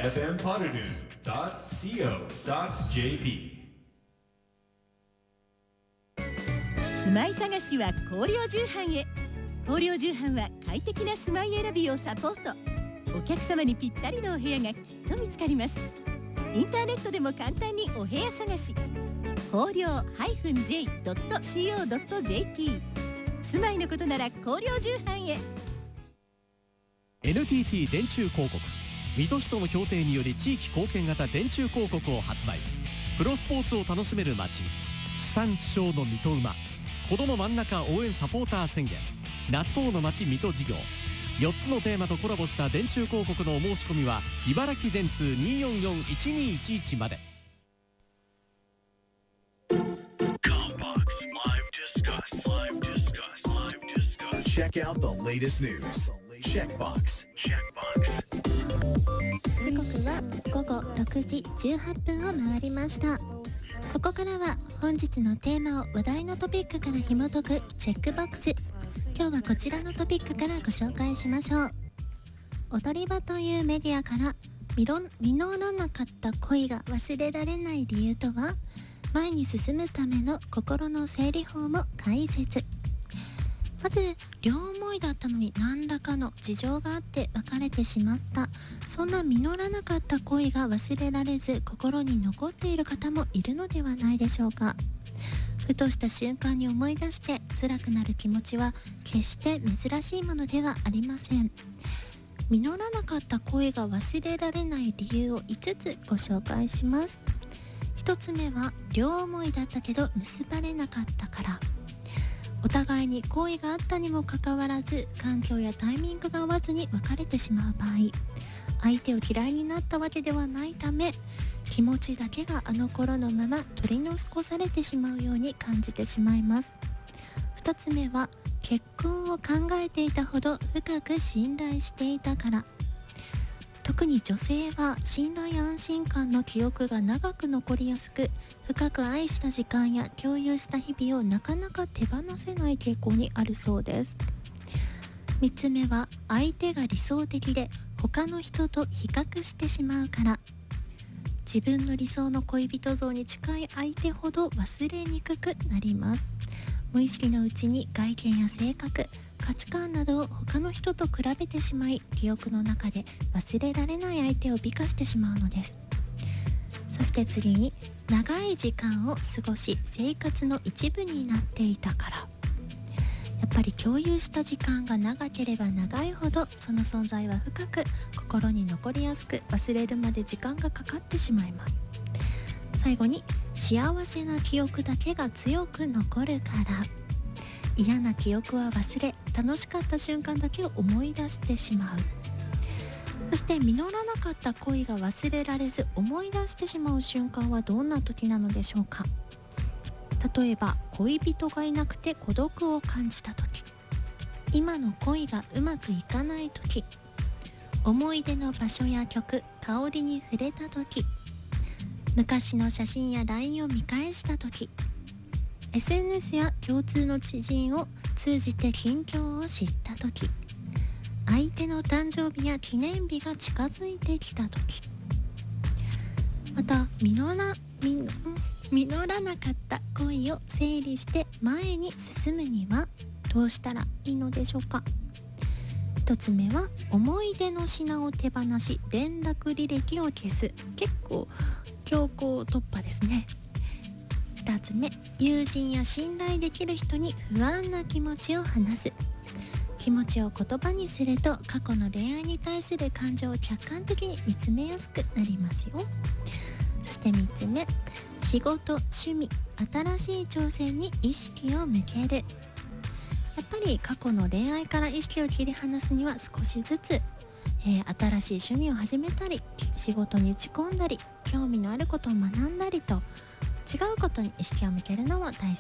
fmpoddernoon.co.jp 住まい探しは広陵重版へ。広陵重版は快適な住まい選びをサポート。お客様にぴったりのお部屋がきっと見つかります。インターネットでも簡単にお部屋探し。広陵 -j.co.jp 住まいのことなら広陵重版へ。 NTT 電柱広告水戸市との協定により地域貢献型電柱広告を発売。プロスポーツを楽しめる街、地産地消の水戸馬、子ども真ん中応援サポーター宣言、納豆の街水戸事業、4つのテーマとコラボした電柱広告のお申し込みは茨城電通 244-1211 まで。 Check out the latest news. Checkbox. 時刻は午後6時18分を回りました。ここからは本日のテーマを話題のトピックから紐解くチェックボックス。今日はこちらのトピックからご紹介しましょう。踊り場というメディアから実らなかった恋が忘れられない理由とは、前に進むための心の整理法も解説。まず両思いだったのに何らかの事情があって別れてしまった、そんな実らなかった恋が忘れられず心に残っている方もいるのではないでしょうか。ふとした瞬間に思い出して辛くなる気持ちは決して珍しいものではありません。実らなかった恋が忘れられない理由を5つご紹介します。1つ目は両思いだったけど結ばれなかったから。お互いに好意があったにもかかわらず環境やタイミングが合わずに別れてしまう場合、相手を嫌いになったわけではないため、気持ちだけがあの頃のまま取り残されてしまうように感じてしまいます。2つ目は結婚を考えていたほど深く信頼していたから。特に女性は信頼安心感の記憶が長く残りやすく、深く愛した時間や共有した日々をなかなか手放せない傾向にあるそうです。3つ目は相手が理想的で他の人と比較してしまうから。自分の理想の恋人像に近い相手ほど忘れにくくなります。無意識のうちに外見や性格、価値観などを他の人と比べてしまい、記憶の中で忘れられない相手を美化してしまうのです。そして次に長い時間を過ごし生活の一部になっていたから。やっぱり共有した時間が長ければ長いほどその存在は深く心に残りやすく、忘れるまで時間がかかってしまいます。最後に幸せな記憶だけが強く残るから。嫌な記憶は忘れ、楽しかった瞬間だけを思い出してしまう。そして実らなかった恋が忘れられず思い出してしまう瞬間はどんな時なのでしょうか。例えば恋人がいなくて孤独を感じた時、今の恋がうまくいかない時、思い出の場所や曲、香りに触れた時、昔の写真や LINE を見返した時、SNS や共通の知人を通じて近況を知った時、相手の誕生日や記念日が近づいてきた時、また実らなかった恋を整理して前に進むにはどうしたらいいのでしょうか。1つ目は思い出の品を手放し連絡履歴を消す。結構強行突破ですね。2つ目、友人や信頼できる人に不安な気持ちを話す。気持ちを言葉にすると過去の恋愛に対する感情を客観的に見つめやすくなりますよ。そして3つ目、仕事、趣味、新しい挑戦に意識を向ける。やっぱり過去の恋愛から意識を切り離すには少しずつ、新しい趣味を始めたり、仕事に打ち込んだり、興味のあることを学んだりと違うことに意識を向けるのも大切